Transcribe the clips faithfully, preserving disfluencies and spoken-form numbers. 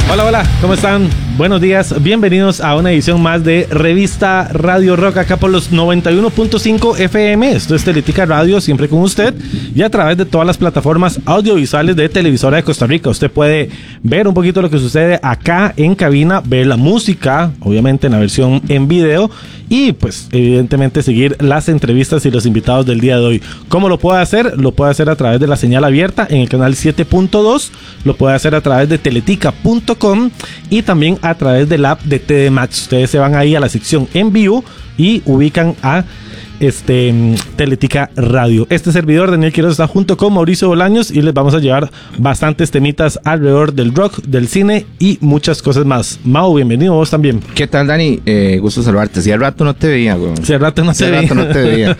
Hola, hola, ¿cómo están? Buenos días, bienvenidos a una edición más de Revista Radio Rock, acá por los noventa y uno punto cinco F M. Esto es Teletica Radio, siempre con usted, y a través de todas las plataformas audiovisuales de Televisora de Costa Rica. Usted puede ver un poquito lo que sucede acá en cabina, ver la música, obviamente en la versión en video, y pues evidentemente seguir las entrevistas y los invitados del día de hoy. ¿Cómo lo puede hacer? Lo puede hacer a través de la señal abierta en el canal siete punto dos, lo puede hacer a través de teletica punto com y también a través del app de T D Max. Ustedes se van ahí a la sección en vivo y ubican a este Teletica Radio. Este servidor, Daniel Quiroz, está junto con Mauricio Bolaños y les vamos a llevar bastantes temitas alrededor del rock, del cine y muchas cosas más. Mau, bienvenido, vos también. ¿Qué tal, Dani? Eh, gusto saludarte. Si al rato no te veía, güey. Si al rato no, si te, al veía. rato no te veía.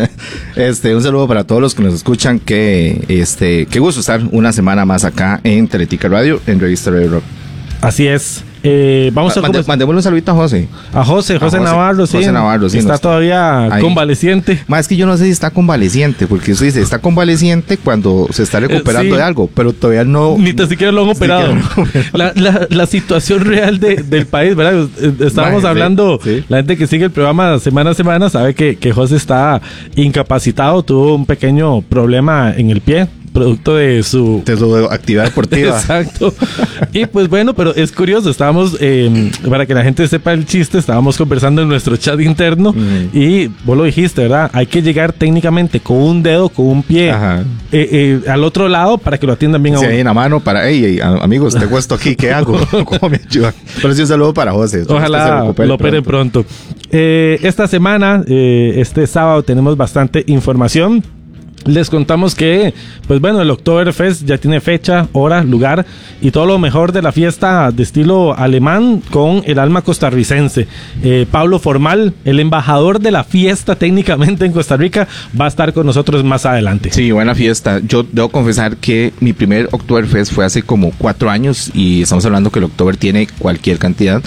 este, un saludo para todos los que nos escuchan. Que, este, qué gusto estar una semana más acá en Teletica Radio, en Revista Radio Rock. Así es. Eh, vamos a Mande, mandémosle un saludito a José. A José, José, a José Navarro, sí. José Navarro, sí. Está nos, todavía ahí. Convaleciente. Más es que yo no sé si está convaleciente, porque usted dice, está convaleciente cuando se está recuperando eh, sí. de algo, pero todavía no. Ni tan siquiera lo han operado. La, la, la situación real de, del país, ¿verdad? Estábamos Vaya, hablando, sí, sí. La gente que sigue el programa semana a semana sabe que, que José está incapacitado, tuvo un pequeño problema en el pie, producto de su, de su actividad deportiva. Exacto. Y pues bueno, pero es curioso, estábamos, eh, para que la gente sepa el chiste, estábamos conversando en nuestro chat interno uh-huh. y vos lo dijiste, ¿verdad? Hay que llegar técnicamente con un dedo, con un pie eh, eh, al otro lado para que lo atiendan bien a uno. Sí, ahí en la mano para, hey, hey amigos, tengo esto aquí, ¿qué hago? ¿Cómo me ayudan? Pero sí, un saludo para José. Ojalá lo operen pronto. pronto. Eh, esta semana, eh, este sábado, tenemos bastante información. Les contamos que, pues bueno, el Oktoberfest ya tiene fecha, hora, lugar y todo lo mejor de la fiesta de estilo alemán con el alma costarricense. Eh, Pablo Formal, el embajador de la fiesta técnicamente en Costa Rica, va a estar con nosotros más adelante. Sí, buena fiesta. Yo debo confesar que mi primer Oktoberfest fue hace como cuatro años y estamos hablando que el Oktober tiene cualquier cantidad.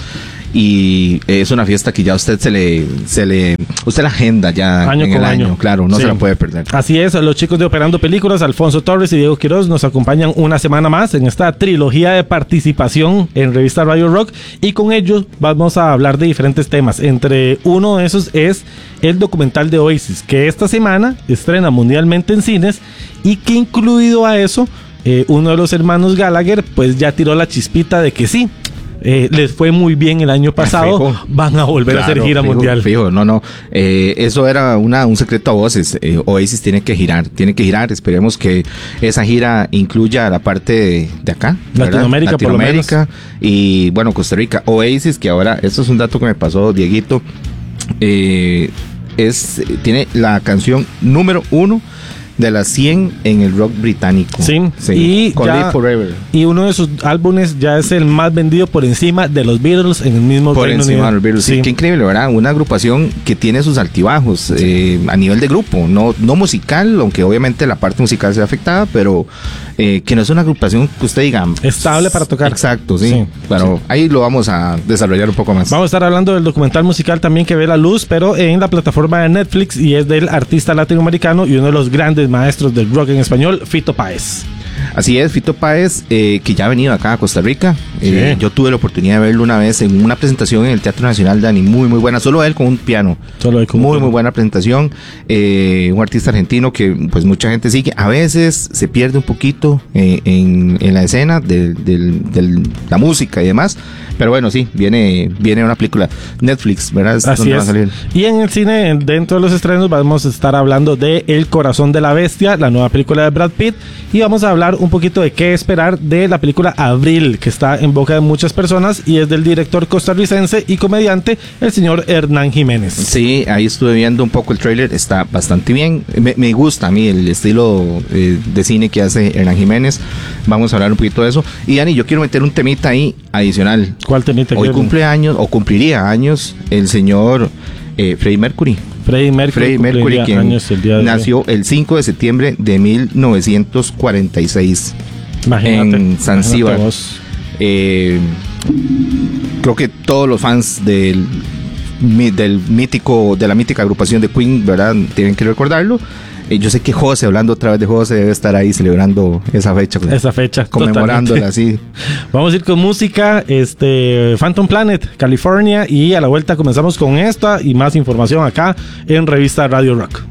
Y es una fiesta que ya usted se le se le usted la agenda ya año en con el año, año, claro, no sí. se la puede perder. Así es, los chicos de Operando Películas, Alfonso Torres y Diego Quiroz, nos acompañan una semana más en esta trilogía de participación en Revista Radio Rock, y con ellos vamos a hablar de diferentes temas. Entre uno de esos es el documental de Oasis, que esta semana estrena mundialmente en cines, y que incluido a eso, eh, uno de los hermanos Gallagher pues ya tiró la chispita de que sí, Eh, les fue muy bien el año pasado, fijo. Van a volver claro, a hacer gira fijo, mundial. Fijo, no, no, eh, eso era una, un secreto a voces. eh, Oasis tiene que girar, tiene que girar. Esperemos que esa gira incluya la parte de, de acá, Latinoamérica, Latinoamérica, por lo menos. Y bueno, Costa Rica. Oasis, que ahora, esto es un dato que me pasó Dieguito, eh, es tiene la canción número uno de las cien en el rock británico. Sí, sí. Y, con ya, Live Forever. Y uno de sus álbumes ya es el más vendido por encima de los Beatles en el mismo Por Reino encima Unido. de los Beatles. Sí. Sí, qué increíble, ¿verdad? Una agrupación que tiene sus altibajos sí. eh, a nivel de grupo, no, no musical, aunque obviamente la parte musical sea afectada, pero eh, que no es una agrupación que usted diga estable para tocar. Exacto, sí. sí. Pero sí. ahí lo vamos a desarrollar un poco más. Vamos a estar hablando del documental musical también que ve la luz, pero en la plataforma de Netflix, y es del artista latinoamericano y uno de los grandes maestros del rock en español, Fito Páez. Así es, Fito Páez, eh, que ya ha venido acá a Costa Rica. Eh, sí. Yo tuve la oportunidad de verlo una vez en una presentación en el Teatro Nacional, Dani, muy muy buena, solo él con un piano. Solo él con muy un piano. Muy buena presentación. Eh, un artista argentino que pues mucha gente sigue. A veces se pierde un poquito eh, en, en la escena de, de, de, de la música y demás. Pero bueno, sí, viene viene una película Netflix, ¿verdad? Es Así donde es. va a salir. Y en el cine, dentro de los estrenos, vamos a estar hablando de El Corazón de la Bestia, la nueva película de Brad Pitt, y vamos a hablar un poquito de qué esperar de la película Abril, que está en boca de muchas personas y es del director costarricense y comediante el señor Hernán Jiménez. Sí, ahí estuve viendo un poco el tráiler, está bastante bien. Me, me gusta a mí el estilo eh, de cine que hace Hernán Jiménez. Vamos a hablar un poquito de eso. Y Dani, yo quiero meter un temita ahí adicional. ¿Cuál temita? Hoy cumple años, o cumpliría años, el señor eh, Freddie Mercury. Freddie Mercury, Freddie Mercury, quien años el día de nació hoy. el cinco de septiembre de mil novecientos cuarenta y seis. Imagínate, en Zanzíbar. Eh, creo que todos los fans del, del mítico, de la mítica agrupación de Queen, ¿verdad?, tienen que recordarlo. Eh, yo sé que José, hablando otra vez de José, debe estar ahí celebrando esa fecha. Esa fecha. Conmemorándola, así. Vamos a ir con música, este, Phantom Planet, California, y a la vuelta comenzamos con esta y más información acá en Revista Radio Rock.